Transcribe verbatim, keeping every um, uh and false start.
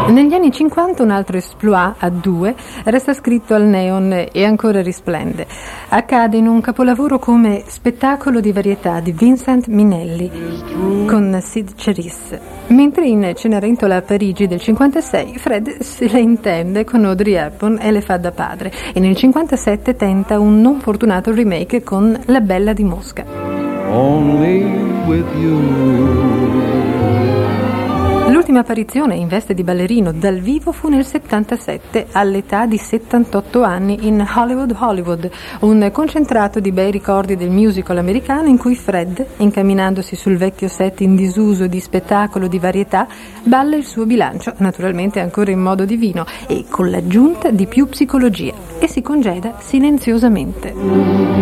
Negli anni cinquanta un altro exploit a due resta scritto al neon e ancora risplende. Accade in un capolavoro come Spettacolo di varietà di Vincent Minnelli con Sid Charisse. Mentre in Cenerentola a Parigi del cinquantasei Fred se la intende con Audrey Hepburn e le fa da padre, e nel cinquantasette tenta un non fortunato remake con La Bella di Mosca. Only with you. L'ultima apparizione in veste di ballerino dal vivo fu nel settantasette, all'età di settantotto anni, in Hollywood Hollywood, un concentrato di bei ricordi del musical americano in cui Fred, incamminandosi sul vecchio set in disuso di Spettacolo di varietà, balla il suo bilancio, naturalmente ancora in modo divino e con l'aggiunta di più psicologia, e si congeda silenziosamente.